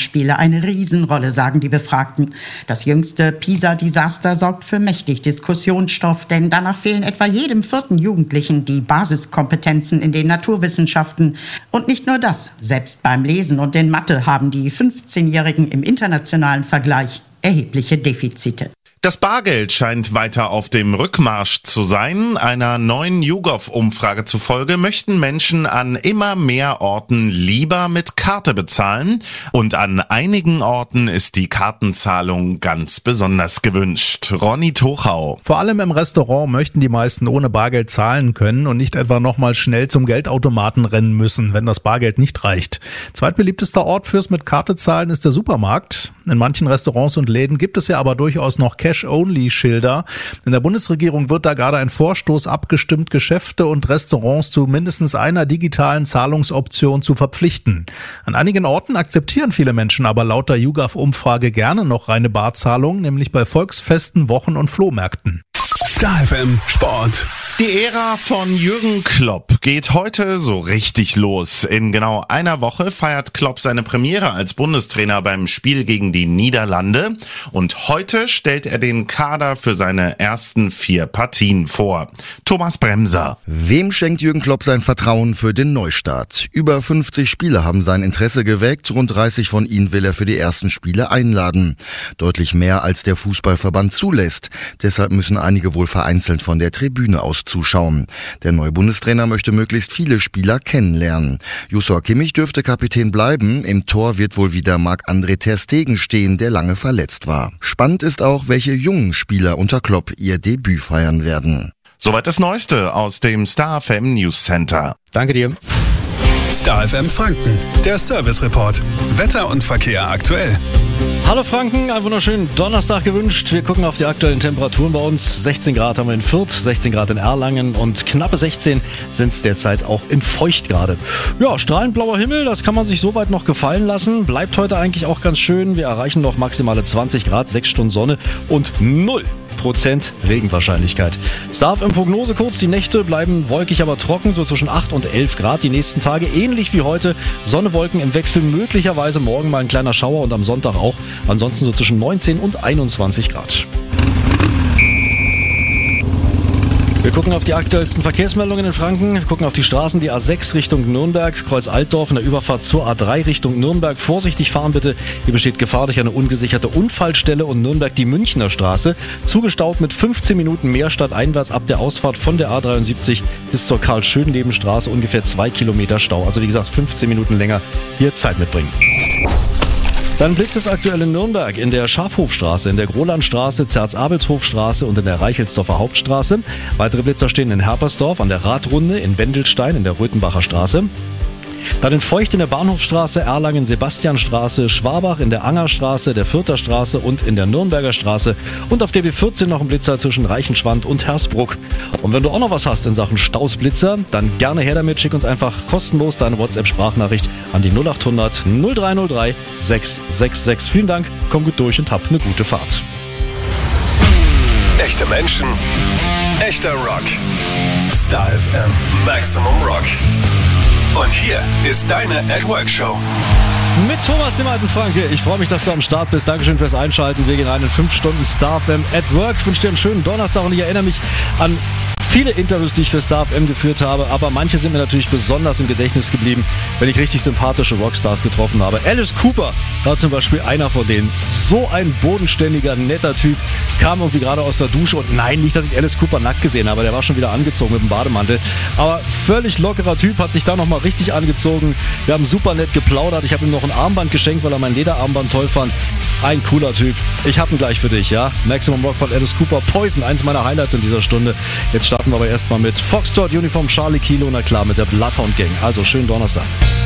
spiele eine Riesenrolle, sagen die Befragten. Das jüngste PISA-Desaster sorgt für mächtig Diskussionsstoff, denn danach fehlen etwa jedem 4. Jugendlichen die Basiskompetenzen in den Naturwissenschaften. Und nicht nur das, selbst beim Lesen und in Mathe haben die 15-Jährigen im internationalen Vergleich erhebliche Defizite. Das Bargeld scheint weiter auf dem Rückmarsch zu sein. Einer neuen YouGov-Umfrage zufolge möchten Menschen an immer mehr Orten lieber mit Karte bezahlen. Und an einigen Orten ist die Kartenzahlung ganz besonders gewünscht. Ronny Tochau. Vor allem im Restaurant möchten die meisten ohne Bargeld zahlen können und nicht etwa nochmal schnell zum Geldautomaten rennen müssen, wenn das Bargeld nicht reicht. Zweitbeliebtester Ort fürs mit Karte zahlen ist der Supermarkt. In manchen Restaurants und Läden gibt es ja aber durchaus noch Cash-Only-Schilder. In der Bundesregierung wird da gerade ein Vorstoß abgestimmt, Geschäfte und Restaurants zu mindestens einer digitalen Zahlungsoption zu verpflichten. An einigen Orten akzeptieren viele Menschen aber laut der YouGov-Umfrage gerne noch reine Barzahlung, nämlich bei Volksfesten, Wochen- und Flohmärkten. Star FM Sport. Die Ära von Jürgen Klopp geht heute so richtig los. In genau einer Woche feiert Klopp seine Premiere als Bundestrainer beim Spiel gegen die Niederlande. Und heute stellt er den Kader für seine ersten 4 Partien vor. Thomas Bremser. Wem schenkt Jürgen Klopp sein Vertrauen für den Neustart? Über 50 Spieler haben sein Interesse geweckt. Rund 30 von ihnen will er für die ersten Spiele einladen. Deutlich mehr als der Fußballverband zulässt. Deshalb müssen einige wohl vereinzelt von der Tribüne aus zuschauen. Der neue Bundestrainer möchte möglichst viele Spieler kennenlernen. Joshua Kimmich dürfte Kapitän bleiben. Im Tor wird wohl wieder Marc-André ter Stegen stehen, der lange verletzt war. Spannend ist auch, welche jungen Spieler unter Klopp ihr Debüt feiern werden. Soweit das Neueste aus dem Star FM News Center. Danke dir. Star FM Franken, der Service Report. Wetter und Verkehr aktuell. Hallo Franken, einen wunderschönen Donnerstag gewünscht. Wir gucken auf die aktuellen Temperaturen bei uns. 16 Grad haben wir in Fürth, 16 Grad in Erlangen und knappe 16 sind es derzeit auch in Feucht gerade. Ja, strahlend blauer Himmel, das kann man sich soweit noch gefallen lassen. Bleibt heute eigentlich auch ganz schön. Wir erreichen noch maximale 20 Grad, 6 Stunden Sonne und 0% Regenwahrscheinlichkeit. Star FM Prognose kurz, die Nächte bleiben wolkig, aber trocken, so zwischen 8 und 11 Grad die nächsten Tage. Ähnlich wie heute, Sonne, Wolken im Wechsel, möglicherweise morgen mal ein kleiner Schauer und am Sonntag auch. Ansonsten so zwischen 19 und 21 Grad. Wir gucken auf die aktuellsten Verkehrsmeldungen in Franken, wir gucken auf die Straßen, die A6 Richtung Nürnberg, Kreuz Altdorf in der Überfahrt zur A3 Richtung Nürnberg. Vorsichtig fahren bitte, hier besteht Gefahr durch eine ungesicherte Unfallstelle und Nürnberg die Münchner Straße. Zugestaut mit 15 Minuten mehr stadteinwärts ab der Ausfahrt von der A73 bis zur Karl-Schönleben-Straße, ungefähr 2 Kilometer Stau. Also wie gesagt, 15 Minuten länger, hier Zeit mitbringen. Dann blitzt es aktuell in Nürnberg in der Schafhofstraße, in der Grolandstraße, Zerz-Abelshofstraße und in der Reichelsdorfer Hauptstraße. Weitere Blitzer stehen in Herpersdorf, an der Radrunde, in Wendelstein, in der Röthenbacher Straße. Dann in Feucht in der Bahnhofstraße, Erlangen, Sebastianstraße, Schwabach in der Angerstraße, der Fürther Straße und in der Nürnberger Straße. Und auf der B14 noch ein Blitzer zwischen Reichenschwand und Hersbruck. Und wenn du auch noch was hast in Sachen Stausblitzer, dann gerne her damit. Schick uns einfach kostenlos deine WhatsApp-Sprachnachricht an die 0800 0303 666. Vielen Dank, komm gut durch und hab eine gute Fahrt. Echte Menschen, echter Rock. Star FM Maximum Rock. Und hier ist deine At Work Show. Mit Thomas, dem alten Franke. Ich freue mich, dass du am Start bist. Dankeschön fürs Einschalten. Wir gehen rein in 5 Stunden Star FM at Work. Ich wünsche dir einen schönen Donnerstag und ich erinnere mich an viele Interviews, die ich für Star FM geführt habe, aber manche sind mir natürlich besonders im Gedächtnis geblieben, wenn ich richtig sympathische Rockstars getroffen habe. Alice Cooper war zum Beispiel einer von denen. So ein bodenständiger, netter Typ, kam irgendwie gerade aus der Dusche und nein, nicht, dass ich Alice Cooper nackt gesehen habe, der war schon wieder angezogen mit dem Bademantel, aber völlig lockerer Typ, hat sich da nochmal richtig angezogen. Wir haben super nett geplaudert, ich habe ihm noch ein Armband geschenkt, weil er mein Lederarmband toll fand. Ein cooler Typ. Ich hab ihn gleich für dich, ja? Maximum Rock von Alice Cooper, Poison, eins meiner Highlights in dieser Stunde. Jetzt starten wir aber erstmal mit Foxtrot, Uniform Charlie Kilo, na klar, mit der Bloodhound Gang. Also schönen Donnerstag.